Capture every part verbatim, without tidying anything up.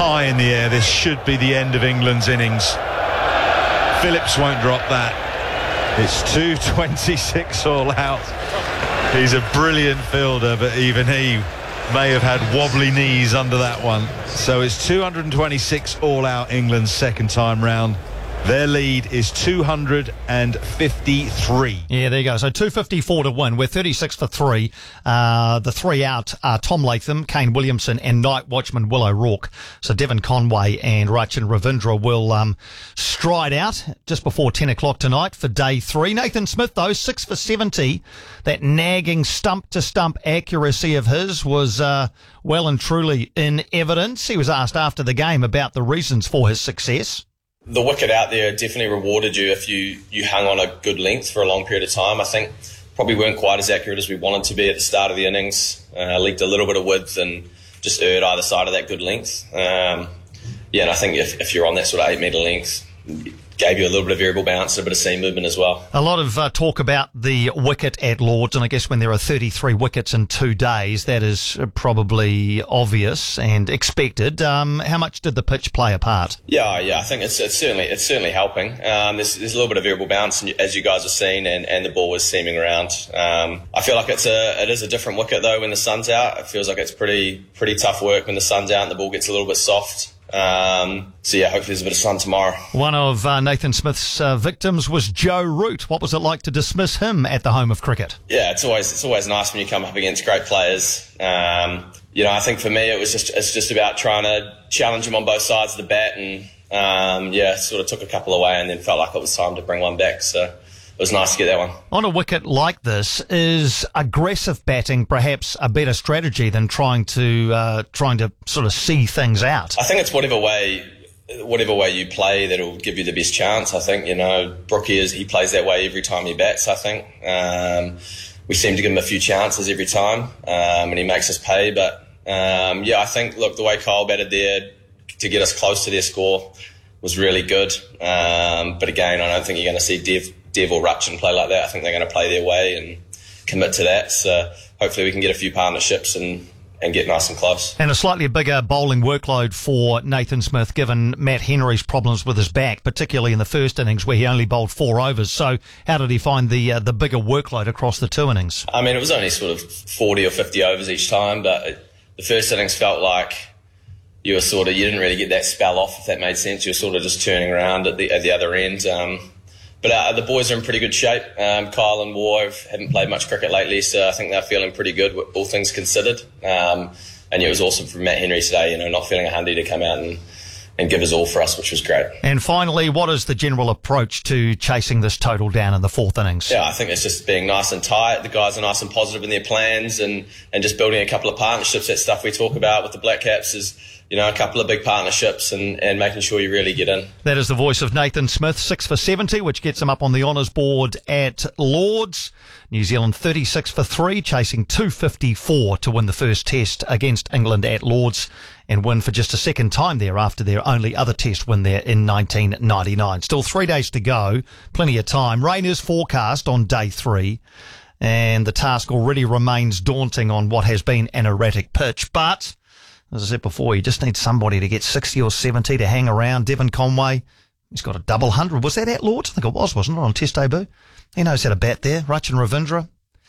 high in the air. This should be the end of England's innings. Phillips won't drop that. It's two twenty-six all out. He's a brilliant fielder, but even he may have had wobbly knees under that one. So it's two hundred twenty-six all out, England's second time round. Their lead is two hundred fifty-three. Yeah, there you go. So two fifty-four to win. We're thirty-six for three. Uh, the three out are Tom Latham, Kane Williamson and night watchman Will O'Rourke. So Devon Conway and Rachin Ravindra will um, stride out just before ten o'clock tonight for day three. Nathan Smith, though, six for seventy. That nagging stump-to-stump accuracy of his was uh, well and truly in evidence. He was asked after the game about the reasons for his success. The wicket out there definitely rewarded you if you, you hung on a good length for a long period of time. I think probably weren't quite as accurate as we wanted to be at the start of the innings. Uh, leaked a little bit of width and just erred either side of that good length. Um, yeah, and I think if, if you're on that sort of eight metre length, it gave you a little bit of variable bounce and a bit of seam movement as well. A lot of uh, talk about the wicket at Lords, and I guess when there are thirty-three wickets in two days, that is probably obvious and expected. Um, how much did the pitch play a part? Yeah, yeah, I think it's, it's certainly it's certainly helping. Um, there's, there's a little bit of variable bounce, as you guys have seen, and, and the ball was seaming around. Um, I feel like it's a it is a different wicket though when the sun's out. It feels like it's pretty pretty tough work when the sun's out and the ball gets a little bit soft. Um, so yeah, hopefully there's a bit of sun tomorrow. One of uh, Nathan Smith's uh, victims was Joe Root. What was it like to dismiss him at the home of cricket? Yeah, it's always it's always nice when you come up against great players. Um, you know, I think for me it was just it's just about trying to challenge him on both sides of the bat, and um, yeah, sort of took a couple away and then felt like it was time to bring one back. So it was nice to get that one. On a wicket like this, is aggressive batting perhaps a better strategy than trying to uh, trying to sort of see things out? I think it's whatever way whatever way you play that'll give you the best chance. I think, you know, Brookie is he plays that way every time he bats, I think. Um, we seem to give him a few chances every time, um, and he makes us pay. But um, yeah, I think, look, the way Kyle batted there to get us close to their score was really good. Um, but again, I don't think you're going to see Dev Dev or Rachin play like that. I think they're going to play their way and commit to that. So hopefully we can get a few partnerships and, and get nice and close. And a slightly bigger bowling workload for Nathan Smith, given Matt Henry's problems with his back, particularly in the first innings where he only bowled four overs. So how did he find the uh, the bigger workload across the two innings? I mean, it was only sort of forty or fifty overs each time, but it, the first innings felt like you were sort of, you didn't really get that spell off, if that made sense. You were sort of just turning around at the at the other end. Um, But uh, the boys are in pretty good shape. Um, Kyle and War haven't played much cricket lately, so I think they're feeling pretty good, all things considered. Um, and yeah, it was awesome from Matt Henry today, you know, not feeling a hundy to come out and, and give his all for us, which was great. And finally, what is the general approach to chasing this total down in the fourth innings? Yeah, I think it's just being nice and tight. The guys are nice and positive in their plans, and, and just building a couple of partnerships. That stuff we talk about with the Black Caps is, you know, a couple of big partnerships and, and making sure you really get in. That is the voice of Nathan Smith, six for seventy, which gets him up on the honours board at Lords. New Zealand thirty-six for three, chasing two fifty-four to win the first test against England at Lords and win for just a second time there after their only other test win there in nineteen ninety-nine. Still three days to go, plenty of time. Rain is forecast on day three, and the task already remains daunting on what has been an erratic pitch, but as I said before, you just need somebody to get sixty or seventy to hang around. Devon Conway, he's got a double hundred. Was that at Lords? I think it was, wasn't it, on test debut? He knows how to bat there. Rachin Ravindra.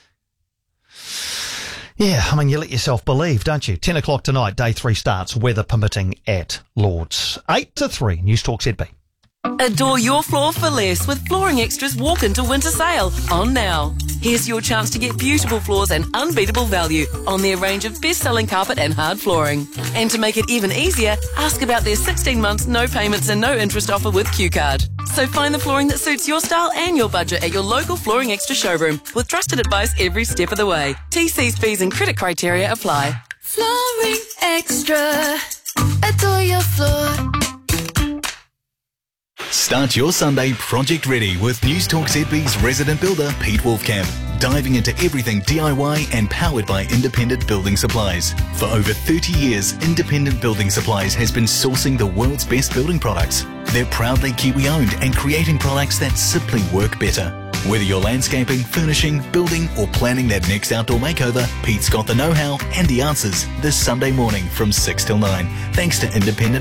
Yeah, I mean, you let yourself believe, don't you? ten o'clock tonight, day three starts, weather permitting, at Lords. eight to three, News Talk Z B. Adore your floor for less with Flooring Extra's Walk Into Winter Sale on now. Here's your chance to get beautiful floors and unbeatable value on their range of best-selling carpet and hard flooring. And to make it even easier, ask about their sixteen months no payments and no interest offer with Q Card. So find the flooring that suits your style and your budget at your local Flooring Extra showroom with trusted advice every step of the way. T Cs, fees and credit criteria apply. Flooring Extra. Adore your floor. Start your Sunday project ready with News Talk Z B's resident builder Pete Wolfcamp, diving into everything D I Y and powered by Independent Building Supplies. For over thirty years, Independent Building Supplies has been sourcing the world's best building products. They're proudly Kiwi-owned and creating products that simply work better. Whether you're landscaping, furnishing, building or planning that next outdoor makeover, Pete's got the know-how and the answers this Sunday morning from six till nine. Thanks to Independent